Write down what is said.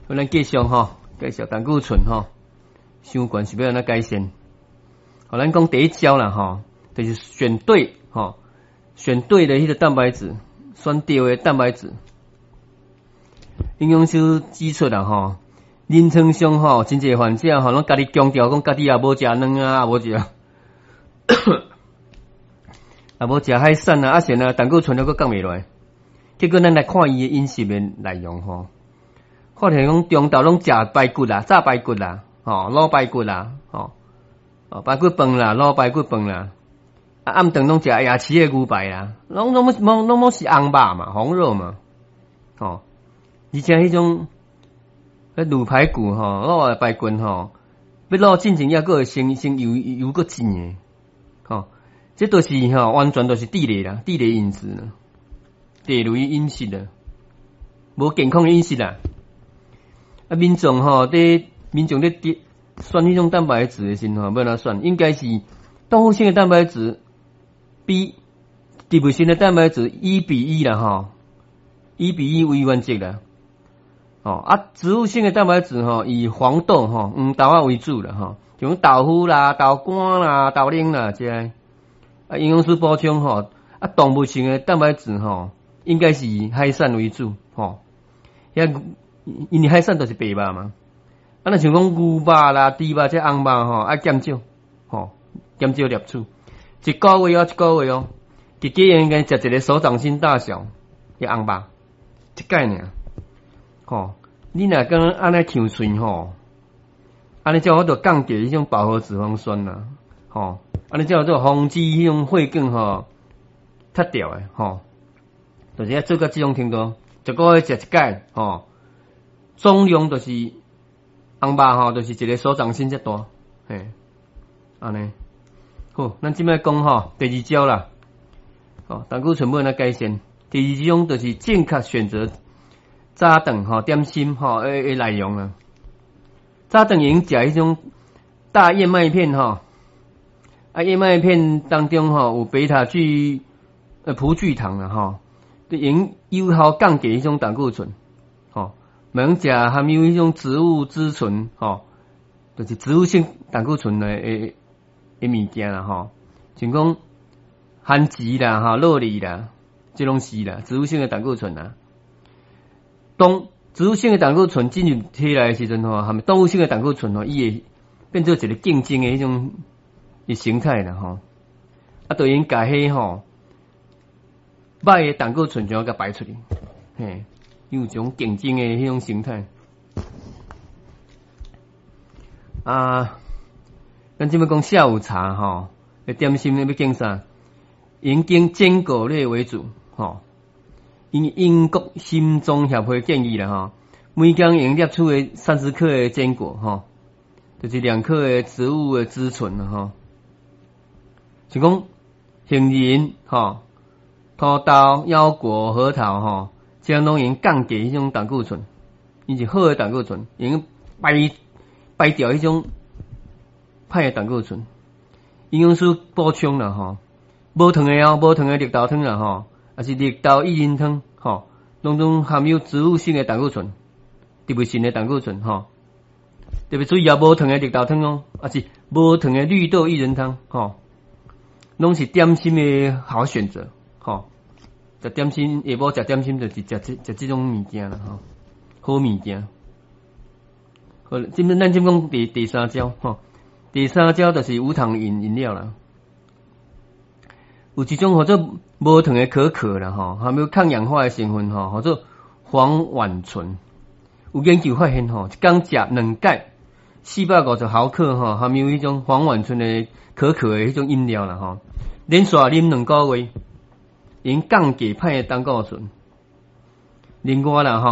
咱继续吼，介绍胆固醇吼，相关是要安怎改善？好，咱讲第一招啦吼，就是选对吼，选对的迄个蛋白质，选对的蛋白质。营养师指出啦吼，临床上吼，真侪患者吼，拢家己强调讲家己也无食卵啊，也无食，也无食海产啊，啊是呢胆固醇还佫降袂落来。结果咱来看伊的饮食的内容吼。发现讲中昼拢食排骨啦、炸排骨啦、卤排骨啦、排骨饭啦、卤排骨饭啦，暗顿拢食夜市的牛排啦，拢是红肉嘛、红肉嘛，而且迄种卤排骨卤的排骨要卤进前抑佫会先油佫煎的，这都是完全都是地雷啦，地雷饮食啦，地雷饮食啦，无健康的饮食啦。民众咧选迄种蛋白质的时候，要哪选？应该是动物性的蛋白质比植物性的蛋白质1:1啦，1:1为原则啦。植物性的蛋白质以黄豆黄豆为主啦，像豆腐啦、豆干啦、豆奶啦这些。营养师补充动物性的蛋白质应该是海产为主因为海产都是白肉嘛，若像讲牛肉啦、猪肉这红肉爱减少，减少摄取。一个月一个月应该食一个手掌心大小的红肉，一概尔。你若讲安尼呛喙安尼才有法度降低迄种饱和脂肪酸啦，安尼才有法度防止迄种血管塌掉诶，就是要做到这种程度，一个月食一摆总量就是红肉就是一个手掌心遮大，安尼。好，咱即摆讲第二招啦，胆固醇要安怎改善？第二种就是正确选择早顿点心诶内容啦。早顿用食迄种大燕麦片燕麦片当中有贝塔葡聚糖啦对用有效降低迄种胆固醇免食含有迄种植物脂醇就是植物性胆固醇的物件啦像讲番薯啦酪梨啦，这拢是啦植物性的胆固醇啦。当植物性的胆固醇进入体内的时阵含动物性的胆固醇伊会变做一个竞争的迄种形态啦就用甲迄歹的胆固醇就要甲排出去，有一种竞争的迄种形态。咱即摆讲下午茶点心要拣啥？应拣坚果类为主因英国心脏协会建议啦每天应摄取的30克的坚果就是2克的植物的脂醇啦像讲杏仁土豆、腰果、核桃这样拢用降低迄种胆固醇，伊是好的胆固醇，用排掉迄种歹的胆固醇。营养师补充啦无糖的绿豆汤啦还是绿豆薏仁汤拢含有植物性的胆固醇、植物性的胆固醇特别注意无糖的绿豆汤还是无糖的绿豆薏仁汤拢是点心的好选择食点心下晡食点心就是食这种物件啦好物件。好，咱讲第三招第三招就是无糖饮料啦。有一种叫做无糖的可可啦含有抗氧化的成分叫做黄烷醇。有研究发现一天食2盖450毫克含有迄种黄烷醇的可可的迄种饮料啦连续啉2个月，因降低歹的胆固醇。另外啦